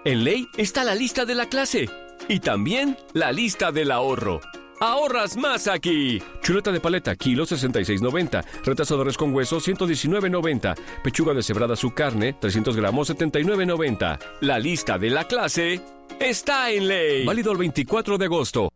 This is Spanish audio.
En Ley está la lista de la clase y también la lista del ahorro. ¡Ahorras más aquí! Chuleta de paleta, kilo 66.90. Retazo de res con hueso, 119.90. Pechuga deshebrada su carne, 300 gramos, 79.90. La lista de la clase está en Ley. Válido el 24 de agosto.